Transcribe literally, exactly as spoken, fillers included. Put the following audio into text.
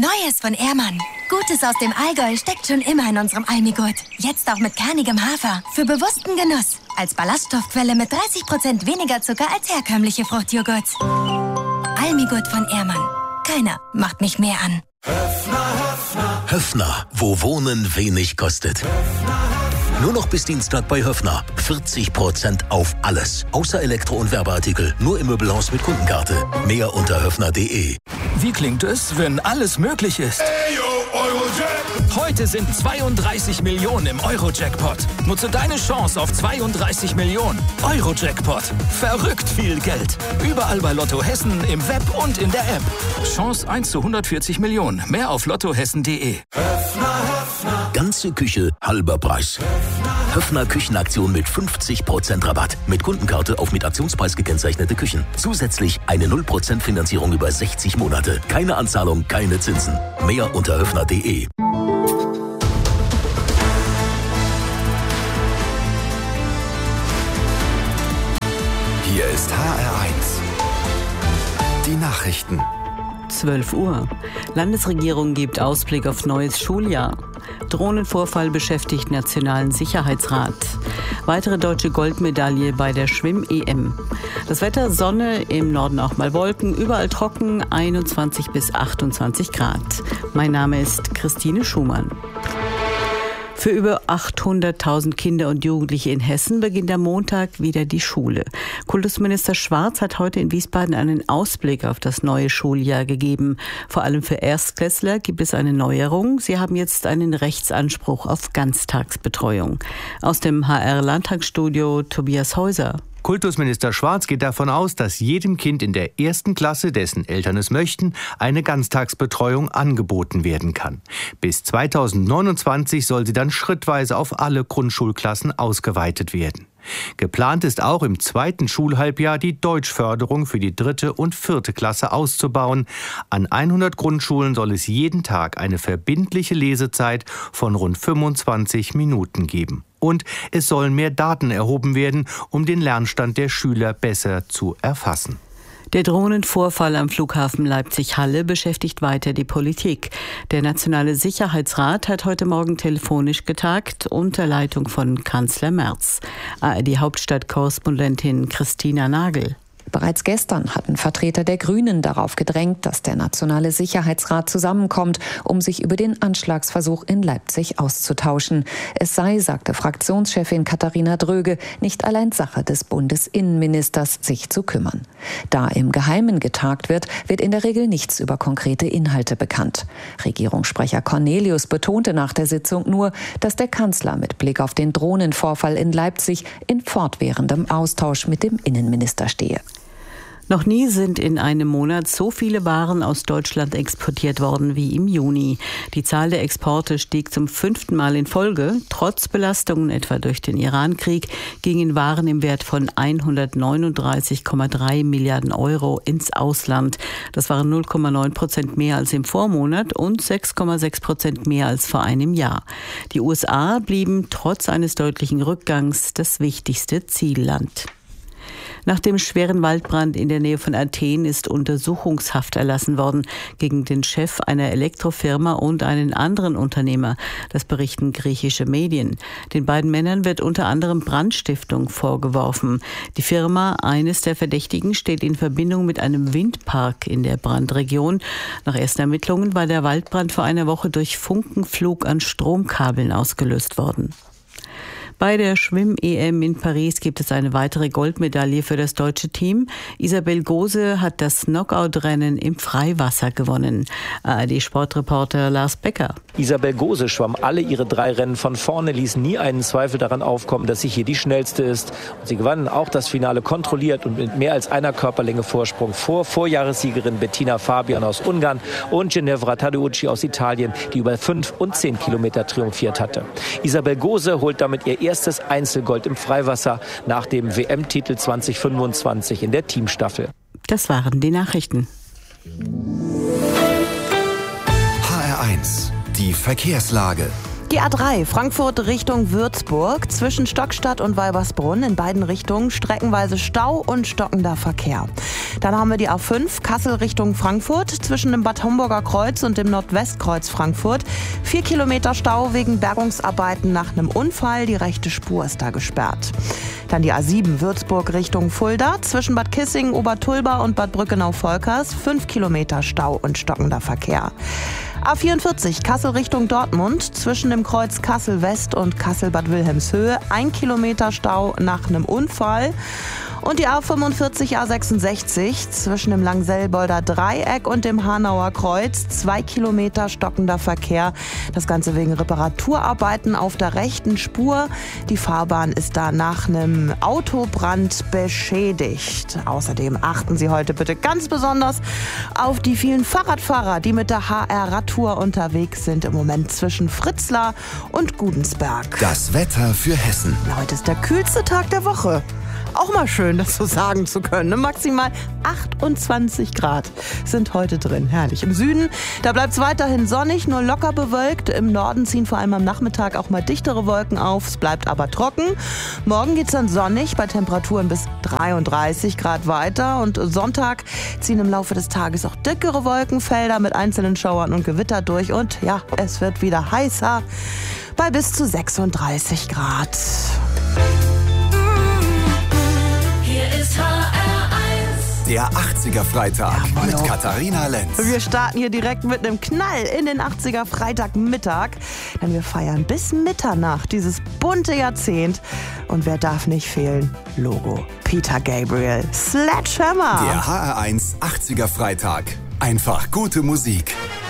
Neues von Ehrmann. Gutes aus dem Allgäu steckt schon immer in unserem Almigurt. Jetzt auch mit kernigem Hafer. Für bewussten Genuss. Als Ballaststoffquelle mit dreißig Prozent weniger Zucker als herkömmliche Fruchtjoghurts. Almigurt von Ehrmann. Keiner macht mich mehr an. Höfner, Höfner. Höfner, wo Wohnen wenig kostet. Höfner, Höfner. Nur noch bis Dienstag bei Höfner. vierzig Prozent auf alles. Außer Elektro- und Werbeartikel. Nur im Möbelhaus mit Kundenkarte. Mehr unter höfner punkt de. Wie klingt es, wenn alles möglich ist? Eyo, Eurojack. Heute sind zweiunddreißig Millionen im Euro-Jackpot. Nutze deine Chance auf zweiunddreißig Millionen. Euro-Jackpot. Verrückt viel Geld. Überall bei Lotto Hessen, im Web und in der App. Chance eins zu hundertvierzig Millionen. Mehr auf lottohessen punkt de. Höfner, Höfner. Ganze Küche, halber Preis. Höfner, Höfner Küchenaktion mit fünfzig Prozent Rabatt. Mit Kundenkarte auf mit Aktionspreis gekennzeichnete Küchen. Zusätzlich eine null Prozent Finanzierung über sechzig Monate. Keine Anzahlung, keine Zinsen. Mehr unter höfner punkt de. Hier ist H R eins. Die Nachrichten. zwölf Uhr. Landesregierung gibt Ausblick auf neues Schuljahr. Drohnenvorfall beschäftigt Nationalen Sicherheitsrat. Weitere deutsche Goldmedaille bei der Schwimm-E M. Das Wetter: Sonne, im Norden auch mal Wolken, überall trocken, einundzwanzig bis achtundzwanzig Grad. Mein Name ist Christine Schumann. Für über achthunderttausend Kinder und Jugendliche in Hessen beginnt am Montag wieder die Schule. Kultusminister Schwarz hat heute in Wiesbaden einen Ausblick auf das neue Schuljahr gegeben. Vor allem für Erstklässler gibt es eine Neuerung. Sie haben jetzt einen Rechtsanspruch auf Ganztagsbetreuung. Aus dem H R-Landtagsstudio Tobias Häuser. Kultusminister Schwarz geht davon aus, dass jedem Kind in der ersten Klasse, dessen Eltern es möchten, eine Ganztagsbetreuung angeboten werden kann. Bis zweitausendneunundzwanzig soll sie dann schrittweise auf alle Grundschulklassen ausgeweitet werden. Geplant ist auch, im zweiten Schulhalbjahr die Deutschförderung für die dritte und vierte Klasse auszubauen. An hundert Grundschulen soll es jeden Tag eine verbindliche Lesezeit von rund fünfundzwanzig Minuten geben. Und es sollen mehr Daten erhoben werden, um den Lernstand der Schüler besser zu erfassen. Der Drohnenvorfall am Flughafen Leipzig-Halle beschäftigt weiter die Politik. Der Nationale Sicherheitsrat hat heute Morgen telefonisch getagt, unter Leitung von Kanzler Merz. A R D-Hauptstadt-Korrespondentin Christina Nagel. Bereits gestern hatten Vertreter der Grünen darauf gedrängt, dass der Nationale Sicherheitsrat zusammenkommt, um sich über den Anschlagsversuch in Leipzig auszutauschen. Es sei, sagte Fraktionschefin Katharina Dröge, nicht allein Sache des Bundesinnenministers, sich zu kümmern. Da im Geheimen getagt wird, wird in der Regel nichts über konkrete Inhalte bekannt. Regierungssprecher Cornelius betonte nach der Sitzung nur, dass der Kanzler mit Blick auf den Drohnenvorfall in Leipzig in fortwährendem Austausch mit dem Innenminister stehe. Noch nie sind in einem Monat so viele Waren aus Deutschland exportiert worden wie im Juni. Die Zahl der Exporte stieg zum fünften Mal in Folge. Trotz Belastungen etwa durch den Irankrieg gingen Waren im Wert von hundertneununddreißig Komma drei Milliarden Euro ins Ausland. Das waren null Komma neun Prozent mehr als im Vormonat und sechs Komma sechs Prozent mehr als vor einem Jahr. Die U S A blieben trotz eines deutlichen Rückgangs das wichtigste Zielland. Nach dem schweren Waldbrand in der Nähe von Athen ist Untersuchungshaft erlassen worden gegen den Chef einer Elektrofirma und einen anderen Unternehmer. Das berichten griechische Medien. Den beiden Männern wird unter anderem Brandstiftung vorgeworfen. Die Firma, eines der Verdächtigen, steht in Verbindung mit einem Windpark in der Brandregion. Nach ersten Ermittlungen war der Waldbrand vor einer Woche durch Funkenflug an Stromkabeln ausgelöst worden. Bei der Schwimm-E M in Paris gibt es eine weitere Goldmedaille für das deutsche Team. Isabel Gose hat das Knockout-Rennen im Freiwasser gewonnen. A R D-Sportreporter Lars Becker. Isabel Gose schwamm alle ihre drei Rennen von vorne, ließ nie einen Zweifel daran aufkommen, dass sie hier die schnellste ist. Und sie gewann auch das Finale kontrolliert und mit mehr als einer Körperlänge Vorsprung vor Vorjahressiegerin Bettina Fabian aus Ungarn und Ginevra Tadeucci aus Italien, die über fünf und zehn Kilometer triumphiert hatte. Isabel Gose holt damit ihr erstes Einzelgold im Freiwasser nach dem W M-Titel zwanzig fünfundzwanzig in der Teamstaffel. Das waren die Nachrichten. H R eins, die Verkehrslage. Die A drei, Frankfurt Richtung Würzburg, zwischen Stockstadt und Weibersbrunn, in beiden Richtungen streckenweise Stau und stockender Verkehr. Dann haben wir die A fünf, Kassel Richtung Frankfurt, zwischen dem Bad Homburger Kreuz und dem Nordwestkreuz Frankfurt. Vier Kilometer Stau wegen Bergungsarbeiten nach einem Unfall, die rechte Spur ist da gesperrt. Dann die A sieben, Würzburg Richtung Fulda, zwischen Bad Kissingen, Obertulba und Bad Brückenau-Volkers, fünf Kilometer Stau und stockender Verkehr. A vierundvierzig, Kassel Richtung Dortmund, zwischen dem Kreuz Kassel West und Kassel-Bad Wilhelmshöhe, ein Kilometer Stau nach einem Unfall. Und die A fünfundvierzig, A sechsundsechzig, zwischen dem Langselbolder Dreieck und dem Hanauer Kreuz, zwei Kilometer stockender Verkehr. Das Ganze wegen Reparaturarbeiten auf der rechten Spur. Die Fahrbahn ist da nach einem Autobrand beschädigt. Außerdem achten Sie heute bitte ganz besonders auf die vielen Fahrradfahrer, die mit der H R-Radtour unterwegs sind, im Moment zwischen Fritzlar und Gudensberg. Das Wetter für Hessen. Heute ist der kühlste Tag der Woche. Auch mal schön, das so sagen zu können. Maximal achtundzwanzig Grad sind heute drin. Herrlich. Im Süden, da bleibt es weiterhin sonnig, nur locker bewölkt. Im Norden ziehen vor allem am Nachmittag auch mal dichtere Wolken auf. Es bleibt aber trocken. Morgen geht es dann sonnig, bei Temperaturen bis dreiunddreißig Grad weiter. Und Sonntag ziehen im Laufe des Tages auch dickere Wolkenfelder mit einzelnen Schauern und Gewitter durch. Und ja, es wird wieder heißer bei bis zu sechsunddreißig Grad. Der achtziger Freitag ja, mit Katharina Lenz. Wir starten hier direkt mit einem Knall in den achtziger Freitagmittag, denn wir feiern bis Mitternacht dieses bunte Jahrzehnt. Und wer darf nicht fehlen? Logo Peter Gabriel, Sledgehammer. Der H R eins achtziger Freitag. Einfach gute Musik.